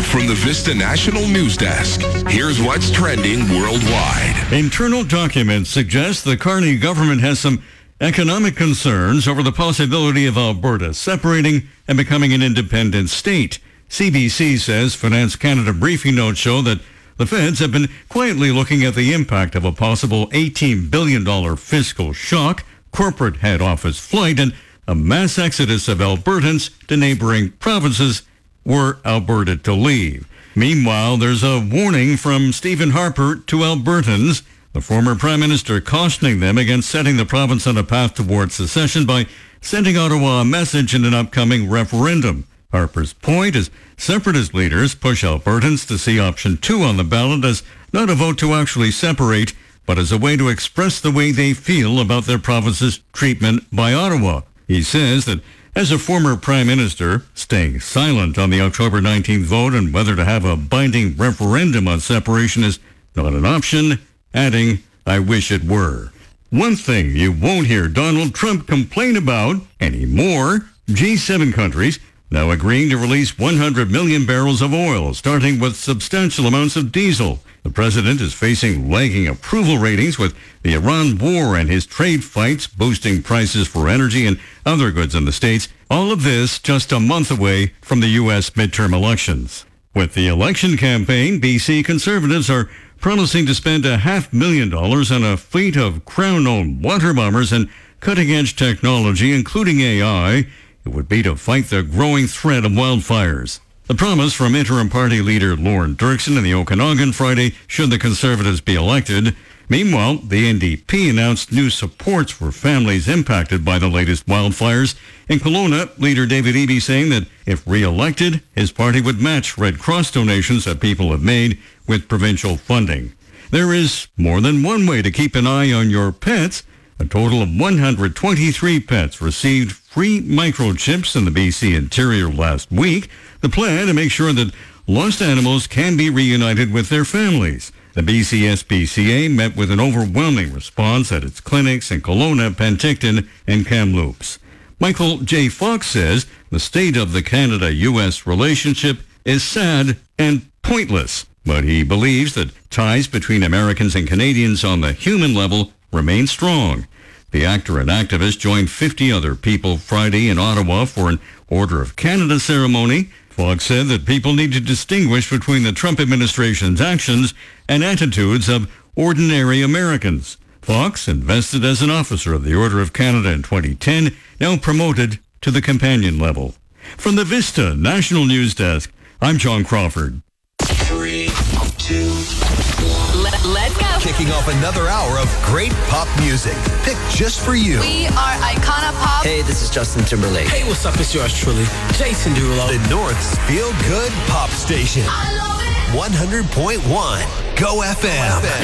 from the Vista National News Desk, here's what's trending worldwide. Internal documents suggest the Carney government has some economic concerns over the possibility of Alberta separating and becoming an independent state. CBC says Finance Canada briefing notes show that the feds have been quietly looking at the impact of a possible $18 billion fiscal shock, corporate head office flight, and a mass exodus of Albertans to neighboring provinces were Alberta to leave. Meanwhile, there's a warning from Stephen Harper to Albertans, the former Prime Minister cautioning them against setting the province on a path towards secession by sending Ottawa a message in an upcoming referendum. Harper's point is separatist leaders push Albertans to see option 2 on the ballot as not a vote to actually separate, but as a way to express the way they feel about their province's treatment by Ottawa. He says that as a former Prime Minister, staying silent on the October 19th vote on whether to have a binding referendum on separation is not an option, adding, "I wish it were." One thing you won't hear Donald Trump complain about anymore, G7 countries now agreeing to release 100 million barrels of oil, starting with substantial amounts of diesel. The president is facing lagging approval ratings with the Iran war and his trade fights boosting prices for energy and other goods in the States. All of this just a month away from the U.S. midterm elections. With the election campaign, BC Conservatives are promising to spend $500,000 on a fleet of Crown-owned water bombers and cutting-edge technology, including AI. It would be to fight the growing threat of wildfires. The promise from interim party leader Lauren Dirksen in the Okanagan Friday should the Conservatives be elected. Meanwhile, the NDP announced new supports for families impacted by the latest wildfires. In Kelowna, leader David Eby saying that if re-elected, his party would match Red Cross donations that people have made with provincial funding. There is more than one way to keep an eye on your pets. A total of 123 pets received free microchips in the BC interior last week. The plan to make sure that lost animals can be reunited with their families. The BC SPCA met with an overwhelming response at its clinics in Kelowna, Penticton, and Kamloops. Michael J. Fox says the state of the Canada-U.S. relationship is sad and pointless, but he believes that ties between Americans and Canadians on the human level remain strong. The actor and activist joined 50 other people Friday in Ottawa for an Order of Canada ceremony. Fox said that people need to distinguish between the Trump administration's actions and attitudes of ordinary Americans. Fox, invested as an officer of the Order of Canada in 2010, now promoted to the companion level. From the Vista National News Desk, I'm John Crawford. 3, 2, 1. Let's go. Kicking off another hour of great pop music, picked just for you. We are Icona Pop. Hey, this is Justin Timberlake. Hey, what's up? It's yours truly, Jason Derulo. The North's Feel Good Pop Station. I love it. 100.1 Go FM.